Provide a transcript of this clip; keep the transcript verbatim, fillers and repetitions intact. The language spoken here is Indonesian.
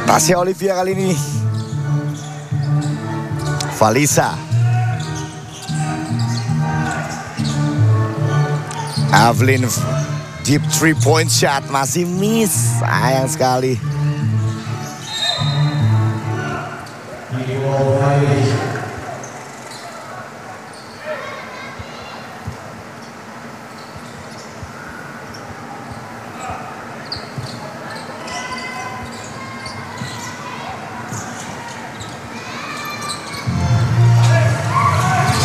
Tasya Olivia kali ini. Valisa. Avelin deep three point shot masih miss, sayang sekali.